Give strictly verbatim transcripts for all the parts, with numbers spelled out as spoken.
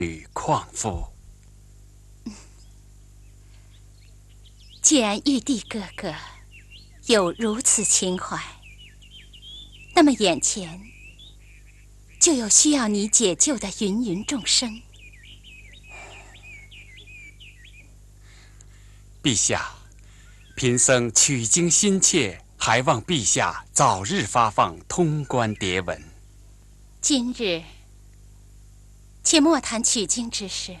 女旷夫。 既然玉帝哥哥有如此情怀，那么眼前就有需要你解救的芸芸众生。 陛下，贫僧取经心切，还望陛下早日发放通关牒文。 今日，且莫谈取经之事。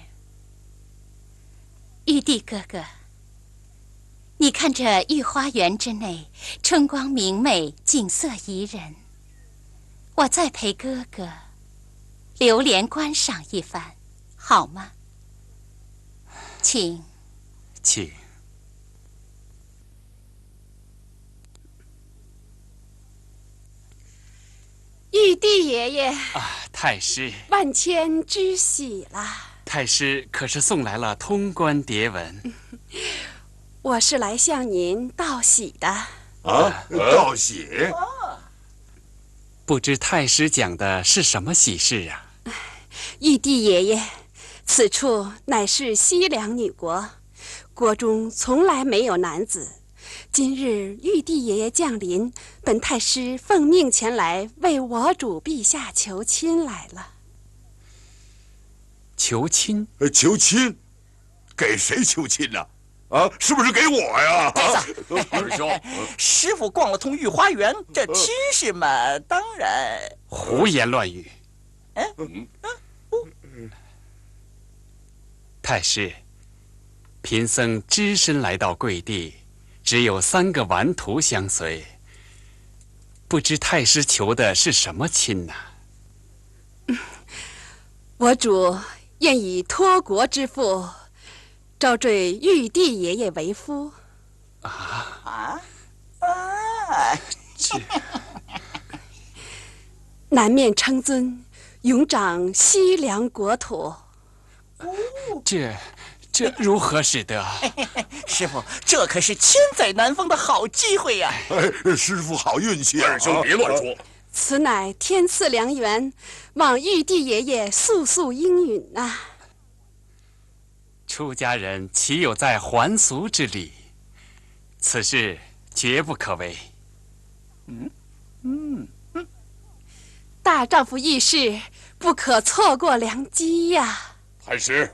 玉帝哥哥，你看这御花园之内，春光明媚，景色宜人。我再陪哥哥流连观赏一番，好吗？请。 请。 玉帝爷爷啊，太师， 万千之喜啦！ 太师可是送来了通关牒文？ 我是来向您道喜的。 啊，道喜？ 不知太师讲的是什么喜事啊？ 玉帝爷爷，此处乃是西凉女国，国中从来没有男子。今日玉帝爷爷降临，本太师奉命前来为我主陛下求亲来了。 求亲？ 求亲？给谁求亲呢？啊，是不是给我呀？ 二兄，师傅逛了通御花园，这亲事嘛，当然。 胡言乱语！ 嗯嗯嗯。太师，贫僧只身来到贵地。只有三个顽徒相随，不知太师求的是什么亲呢？ 嗯，我主愿以托国之父招赘玉帝爷爷为夫。 啊啊啊！ 这南面称尊，永掌西凉国土。 这。这如何使得？ 师傅，这可是千载难逢的好机会呀！ 哎，师傅好运气！ 二兄别乱说， 此乃天赐良缘，望玉帝爷爷速速应允呐！ 出家人岂有在还俗之理？此事绝不可为。 嗯嗯嗯， 大丈夫遇事，不可错过良机呀！ 太师。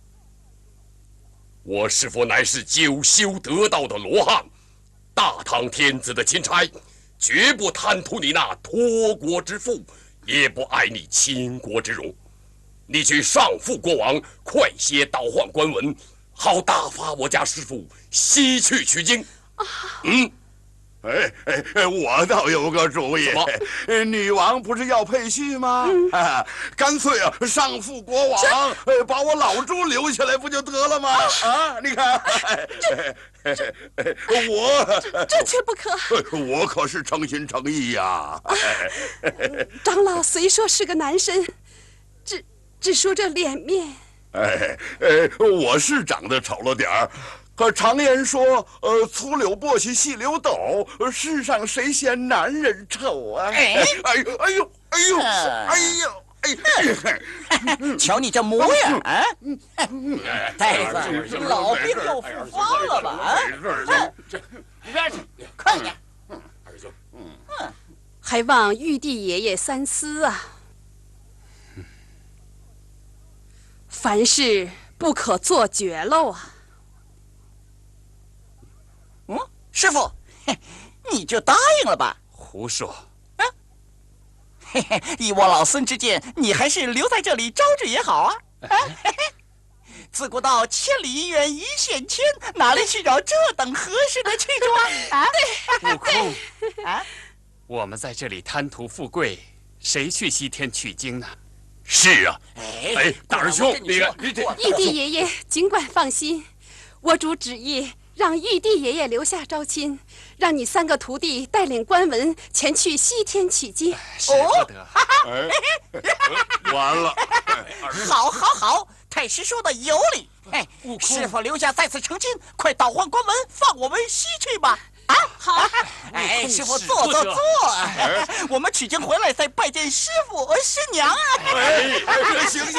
我师父乃是九修得道的罗汉，大唐天子的钦差，绝不贪图你那托国之福，也不爱你倾国之荣。你去上复国王，快些倒换官文，好打发我家师父西去取经。 啊、 嗯。哎哎，我倒有个主意。女王不是要配婿吗？嗯、啊，干脆啊，上复国王，把我老朱留下来不就得了吗？啊，你看， 这这我这这却不可。 我可是诚心诚意呀、啊啊。长老虽说是个男生，只只说这脸面。 哎哎，我是长得丑了点儿。可常言说，呃，粗柳簸箕细柳斗，世上谁嫌男人丑啊？哎哎呦哎呦哎呦哎呦哎呦！ 瞧你这模样啊！呆子，老兵又复发了吧？啊！ 一边去，快点！二兄， 嗯，还望玉帝爷爷三思啊！凡事不可做绝漏啊！ 嗯，师傅，你就答应了吧？ 胡说！ 啊，嘿嘿，以我老孙之见，你还是留在这里招赘也好啊！啊，嘿嘿，自古道千里姻缘一线牵，哪里去找这等合适的去处啊？ 悟空啊， 我们在这里贪图富贵，谁去西天取经呢？ 是啊， 哎哎，大二兄，你看，你这玉帝爷爷尽管放心，我主旨意。让玉帝爷爷留下招亲，让你三个徒弟带领官文前去西天取经。 使不得！ 哎，完了！ 好，好，好，太师说的有理。哎，师傅留下在此成亲，快倒换官文，放我们西去吧！啊，好。哎，师傅坐坐坐，我们取经回来再拜见师傅和师娘啊！ 哎，行行